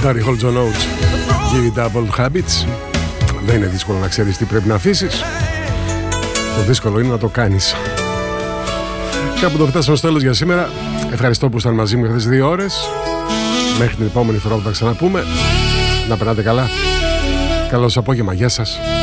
Gary Hall, John Oates, Give It Up Old Habits. Δεν είναι δύσκολο να ξέρεις τι πρέπει να αφήσεις. Το δύσκολο είναι να το κάνεις. Κάπου το φτάσαμε στο τέλος για σήμερα. Ευχαριστώ που ήσταν μαζί μου για αυτές τις 2 ώρες. Μέχρι την επόμενη φορά που θα ξαναπούμε. Να περνάτε καλά. Καλό σας απόγευμα. Γεια σας.